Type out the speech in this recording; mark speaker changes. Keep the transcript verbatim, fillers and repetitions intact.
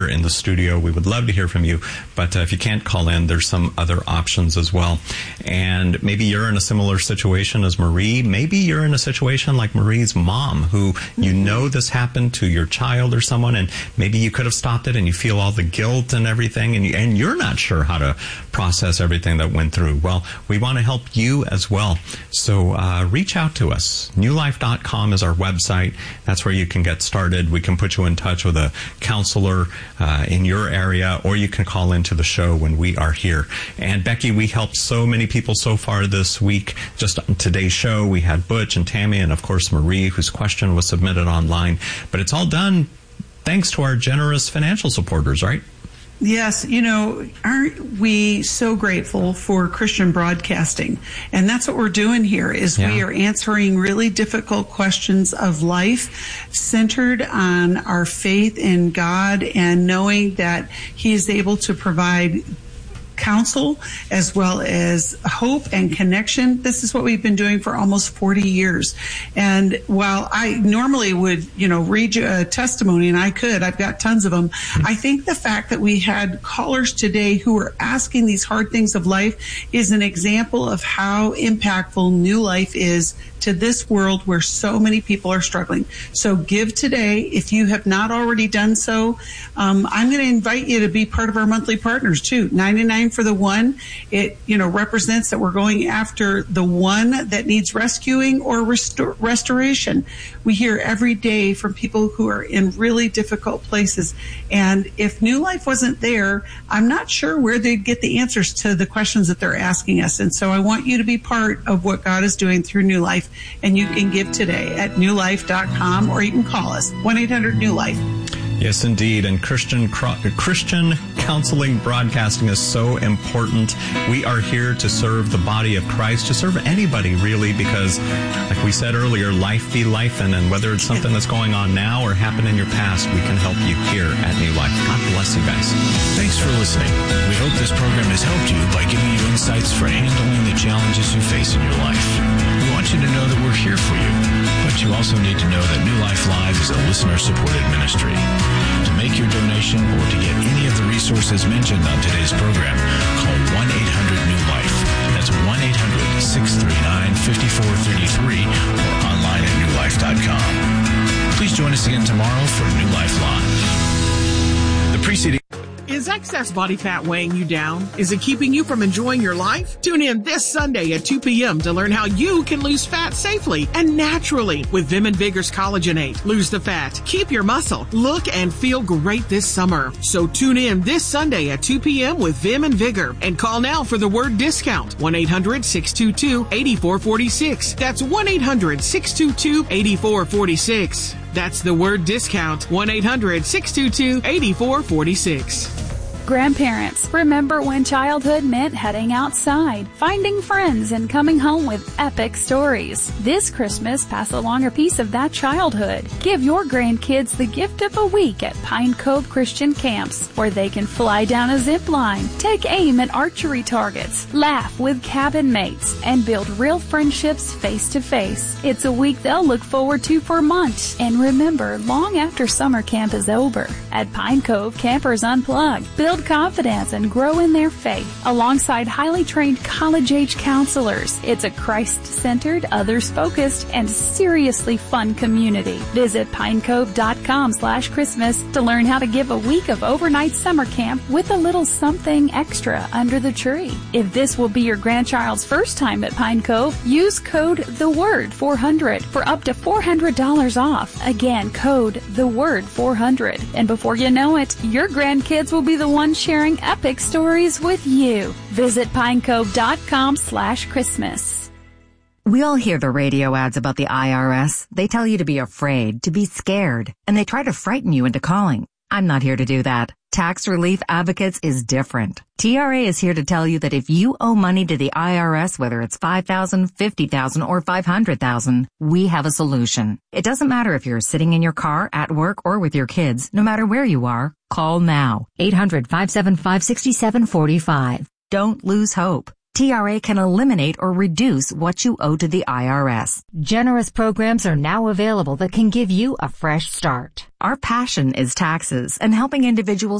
Speaker 1: in the studio. We would love to hear from you. But uh, if you can't call in, there's some other options as well. And maybe you're in a similar situation as Marie. Maybe you're in a situation like Marie's mom, who you know this happened to your child or someone, and maybe you could have stopped it, and you feel all the guilt and everything, and, you, and you're not sure how to process everything that went through. Well, we want to help you as well. So uh, reach out to us. new life dot com is our website. That's where you can get started. We can put you in touch with a counselor uh, in your area, or you can call into the show when we are here. And Becky, we helped so many people so far this week. Just on today's show, we had Butch and Tammy and, of course, Marie, whose question was submitted online. But it's all done thanks to our generous financial supporters, right?
Speaker 2: Yes, you know, aren't we so grateful for Christian broadcasting? And that's what we're doing here, is yeah. we are answering really difficult questions of life centered on our faith in God and knowing that He is able to provide counsel as well as hope and connection. This is what we've been doing for almost forty years. And while I normally would, you know, read you a testimony, and I could, I've got tons of them. I think the fact that we had callers today who were asking these hard things of life is an example of how impactful New Life is to this world where so many people are struggling. So give today. If you have not already done so, um, I'm going to invite you to be part of our monthly partners too. ninety-nine for the one. It, you know, represents that we're going after the one that needs rescuing or restor- restoration. We hear every day from people who are in really difficult places. And if New Life wasn't there, I'm not sure where they'd get the answers to the questions that they're asking us. And so I want you to be part of what God is doing through New Life. And you can give today at new life dot com, or you can call us, one eight hundred new life.
Speaker 1: Yes, indeed. And Christian Christian counseling broadcasting is so important. We are here to serve the body of Christ, to serve anybody, really, because, like we said earlier, life be lifing. And whether it's something that's going on now or happened in your past, we can help you here at New Life. God bless you guys.
Speaker 3: Thanks for listening. We hope this program has helped you by giving you insights for handling the challenges you face in your life. We want you to know that we're here for you, but you also need to know that New Life Live is a listener-supported ministry. To make your donation or to get any of the resources mentioned on today's program, call one eight hundred new life. That's one eight hundred, six three nine, five four three three or online at new life dot com. Please join us again tomorrow for New Life Live. The preceding...
Speaker 4: Is excess body fat weighing you down? Is it keeping you from enjoying your life? Tune in this Sunday at two p.m. to learn how you can lose fat safely and naturally with Vim and Vigor's Collagenate. Lose the fat, keep your muscle, look and feel great this summer. So tune in this Sunday at two p.m. with Vim and Vigor and call now for the word discount. one eight hundred, six two two, eight four four six. That's one eight hundred, six two two, eight four four six. That's the word discount. one eight hundred, six two two, eight four four six.
Speaker 5: Grandparents, remember when childhood meant heading outside, finding friends, and coming home with epic stories. This Christmas, pass along a piece of that childhood. Give your grandkids the gift of a week at Pine Cove Christian Camps, where they can fly down a zip line, take aim at archery targets, laugh with cabin mates, and build real friendships face to face. It's a week they'll look forward to for months, and remember long after summer camp is over. At Pine Cove, campers unplug, build confidence, and grow in their faith alongside highly trained college-age counselors. It's a Christ-centered, others-focused, and seriously fun community. Visit pinecove.com slash Christmas to learn how to give a week of overnight summer camp with a little something extra under the tree. If this will be your grandchild's first time at Pine Cove, use code the word four hundred for up to four hundred dollars off. Again, code the word four hundred. And before you know it, your grandkids will be the ones sharing epic stories with you. Visit pinecove.com slash Christmas.
Speaker 6: We all hear the radio ads about the I R S. They tell you to be afraid, to be scared, and they try to frighten you into calling. I'm not here to do that. Tax Relief Advocates is different. T R A is here to tell you that if you owe money to the I R S, whether it's five thousand dollars, fifty thousand dollars, or five hundred thousand dollars, we have a solution. It doesn't matter if you're sitting in your car, at work, or with your kids. No matter where you are, call now. eight hundred, five seven five, six seven four five. Don't lose hope. T R A can eliminate or reduce what you owe to the I R S. Generous programs are now available that can give you a fresh start. Our passion is taxes and helping individuals